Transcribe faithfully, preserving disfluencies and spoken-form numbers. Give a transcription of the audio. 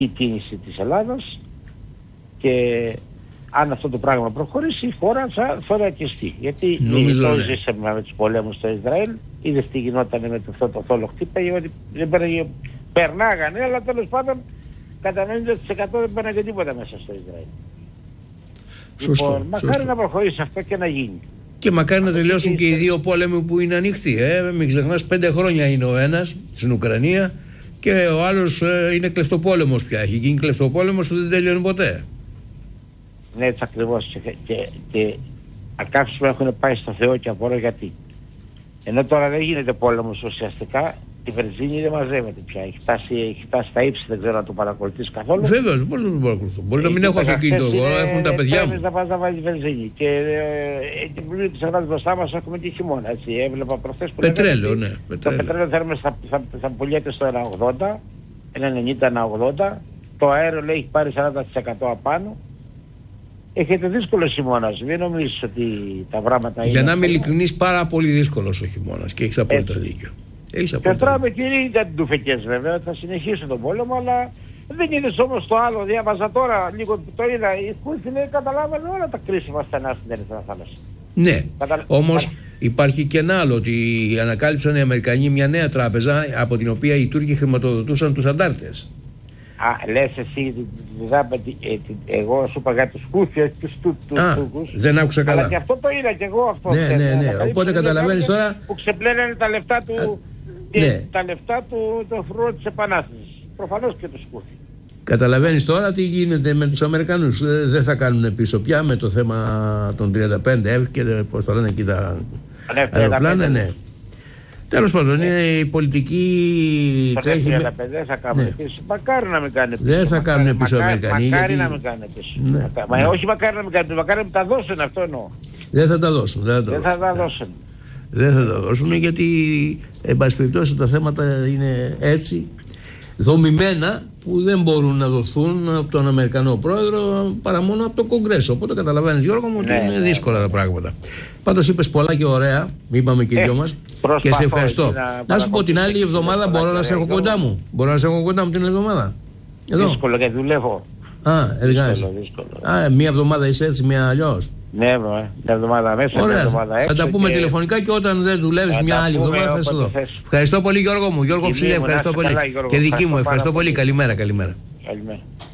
η κίνηση της Ελλάδας και αν αυτό το πράγμα προχωρήσει η χώρα θα θωρακιστεί. Γιατί νομίζω, το ναι. ζήσαμε με τους πολέμους στο Ισραήλ, είδες τι γινόταν με αυτό το θόλο χτύπαγε, ότι δεν περνάγε, περνάγανε, αλλά τέλος πάντων κατά ενενήντα τοις εκατό δεν περνάγε τίποτα μέσα στο Ισραήλ. Σωστό, Λοιπόν, μακάρι σωστό. να προχωρήσει αυτό και να γίνει. Και μακάρι να τελειώσουν και οι δύο πόλεμοι που είναι ανοιχτοί. Ε. Μην ξεχνάς, πέντε χρόνια είναι ο ένας στην Ουκρανία και ο άλλος ε, είναι κλεφτοπόλεμος πια. Έχει γίνει κλεφτοπόλεμος που δεν τελειώνει ποτέ. Ναι, έτσι ακριβώς. Και, και, και κάποιοι που έχουν πάει στο Θεό και απορώ γιατί. Ενώ τώρα δεν γίνεται πόλεμος ουσιαστικά, η βενζίνη δεν μαζεύεται πια. Έχει φτάσει, έχει φτάσει στα ύψη, δεν ξέρω να το παρακολουθείς καθόλου. Βέβαια, πώς δεν το παρακολουθώ. Μπορεί να μην έχω αυτοκίνητο εγώ, έχουν τα παιδιά μου. Να πας να βάλεις βενζίνη. Και την πλήρη της αγράτης μπροστά μας έχουμε και χειμώνα. Έτσι. Έβλεπα προχθές που πετρέλαιο, ναι. Το Πετρέλαιο. πετρέλαιο θέλουμε θα, θα, θα πουλιέται στο ένα ογδόντα, ένα ενενήντα, ένα ογδόντα. Το αέριο λέει έχει πάρει σαράντα τοις εκατό απάνω. Έχετε δύσκολο χειμώνας. Μην νομίζεις ότι τα πράγματα είναι. Για να είμαι ειλικρινής, πάρα πολύ δύσκολος ο χειμώνας και έχεις απόλυτα δίκιο. Έχεις Και απόλυτα τώρα δίκιο. με κυρίες για την τουφεκές βέβαια, θα συνεχίσουν τον πόλεμο, αλλά δεν είδες όμως το άλλο. Διάβαζα τώρα λίγο το είδα. Οι Χούθι λέει καταλάβανε όλα τα κρίσιμα στενά στην Ερυθρά Θάλασσα. Ναι, Κατα... όμως υπάρχει και ένα άλλο, ότι ανακάλυψαν οι Αμερικανοί μια νέα τράπεζα από την οποία οι Τούρκοι χρηματοδοτούσαν τους αντάρτες. Α, λες εσύ, εγώ σου είπα για τους Χούθι, όχι τους Τούρκους. Δεν άκουσα καλά. Αλλά και αυτό το είδα και εγώ αυτό. Ναι, ναι, ναι. Οπότε καταλαβαίνεις τώρα. Που ξεπλένανε τα λεφτά του, ναι. τα λεφτά του, το φρουρό της Επανάστασης. Προφανώς και τους Χούθι. Καταλαβαίνεις τώρα τι γίνεται με τους Αμερικανούς. Δεν θα κάνουν πίσω πια με το θέμα των τριάντα πέντε και πώς το λένε εκεί τα αεροπλάνα, ναι. Τέλος πάντων, είναι η πολιτική τρέχει. τριάντα πέντε δεν θα κάνουν ναι. πίσω. Μακάρι να μην κάνουν πίσω. Δεν θα κάνουν πίσω οι Αμερικανοί. Μακάρι γιατί... να μην κάνουν πίσω. Ναι. Μα ναι. όχι μακάρι να μην κάνουν πίσω. Μακάρι να μην τα δώσουν, αυτό εννοώ. Δεν θα τα δώσουν. Δεν θα τα, δεν δώσουν. Θα τα δώσουν. Δεν θα τα δώσουν γιατί εν πάση περιπτώσει τα θέματα είναι έτσι δομημένα που δεν μπορούν να δοθούν από τον Αμερικανό πρόεδρο παρά μόνο από το Κογκρέσο. Οπότε καταλαβαίνεις, Γιώργο μου, ότι ναι, είναι δύσκολα ναι, τα πράγματα. Πάντως είπες πολλά και ωραία, είπαμε και οι δυο μας, και σε ευχαριστώ. Να, να σου πω την άλλη εβδομάδα μπορώ να σε έχω κοντά μου. Μπορώ να σε έχω κοντά μου την εβδομάδα. Εδώ. Δύσκολο γιατί δουλεύω. Α, εργάζεσαι. Α, μία εβδομάδα είσαι έτσι, μία αλλιώς. Ναι, μια εβδομάδα μέσα, μια εβδομάδα έξω. Θα τα πούμε και... τηλεφωνικά και όταν δεν δουλεύεις μια άλλη εβδομάδα θα σε δω. Ευχαριστώ πολύ Γιώργο μου, Γιώργο Ψηλέ, ευχαριστώ πολύ. Και δική μου, ευχαριστώ πολύ. Καλημέρα, καλημέρα. Καλημέρα.